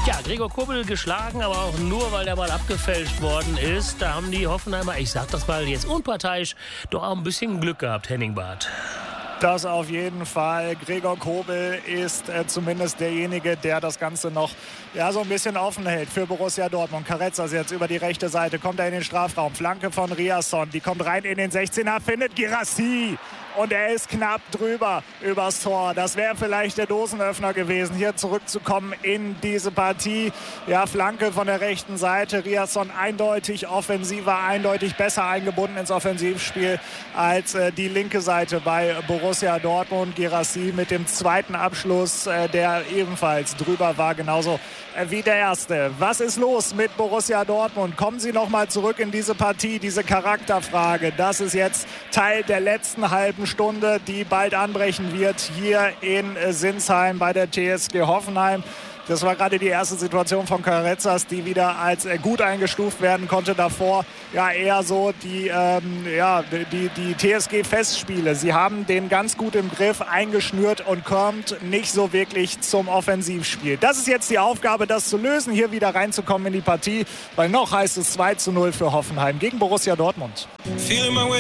Ja, Gregor Kobel geschlagen, aber auch nur, weil der Ball abgefälscht worden ist. Da haben die Hoffenheimer, ich sag das mal jetzt unparteiisch, doch auch ein bisschen Glück gehabt, Henning Barth. Das auf jeden Fall. Gregor Kobel ist zumindest derjenige, der das Ganze noch so ein bisschen offen hält für Borussia Dortmund. Carrezzas jetzt über die rechte Seite, kommt er in den Strafraum. Flanke von Riasson, die kommt rein in den 16er, findet Guirassy. Und er ist knapp drüber übers Tor. Das wäre vielleicht der Dosenöffner gewesen, hier zurückzukommen in diese Partie. Ja, Flanke von der rechten Seite. Riasson eindeutig offensiver, eindeutig besser eingebunden ins Offensivspiel als die linke Seite bei Borussia Dortmund. Guirassy mit dem zweiten Abschluss, der ebenfalls drüber war, genauso wie der erste. Was ist los mit Borussia Dortmund? Kommen sie nochmal zurück in diese Partie, diese Charakterfrage? Das ist jetzt Teil der letzten halben Stunde, die bald anbrechen wird hier in Sinsheim bei der TSG Hoffenheim. Das war gerade die erste Situation von Carrezzas, die wieder als gut eingestuft werden konnte. Davor eher so die TSG-Festspiele. Sie haben den ganz gut im Griff, eingeschnürt und kommt nicht so wirklich zum Offensivspiel. Das ist jetzt die Aufgabe, das zu lösen, hier wieder reinzukommen in die Partie, weil noch heißt es 2:0 für Hoffenheim gegen Borussia Dortmund.